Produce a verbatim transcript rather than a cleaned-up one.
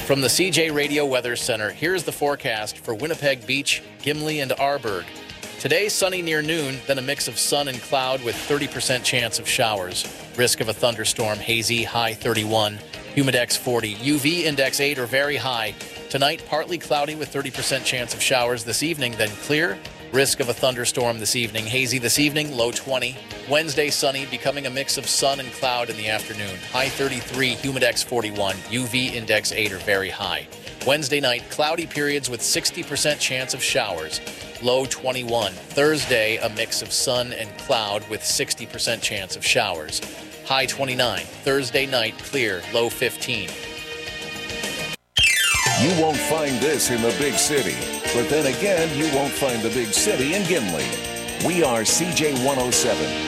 From the C J Radio Weather Center, here's the forecast for Winnipeg Beach, Gimli, and Arborg. Today, sunny near noon, then a mix of sun and cloud with thirty percent chance of showers. Risk of a thunderstorm, hazy, high thirty-one. Humidex forty. U V index eight or very high. Tonight, partly cloudy with thirty percent chance of showers. This evening, then clear. Risk of a thunderstorm this evening. Hazy this evening, low twenty. Wednesday, sunny, becoming a mix of sun and cloud in the afternoon. High thirty-three, Humidex forty-one. U V index eight or very high. Wednesday night, cloudy periods with sixty percent chance of showers. Low twenty-one. Thursday, a mix of sun and cloud with sixty percent chance of showers. High twenty-nine. Thursday night, clear. Low fifteen. You won't find this in the big city, but then again, you won't find the big city in Gimli. We are C J one oh seven.